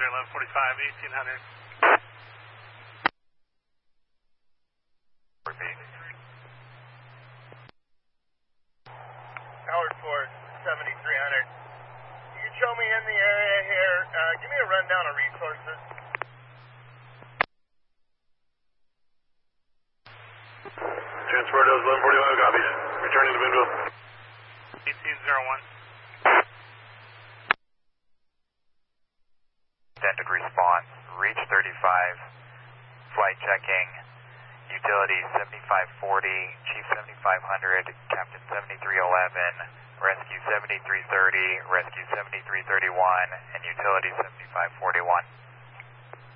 1145, 1800. Repeat. Howard Ford, 7300. You can show me in the area here. Give me a rundown of resources. Transport does 1141, copies. Returning to Boonville. 1801. Extended response. Reach 35. Flight checking. Utility 7540. Chief 7500. Captain 7311. Rescue 7330. Rescue 7331. And Utility 7541.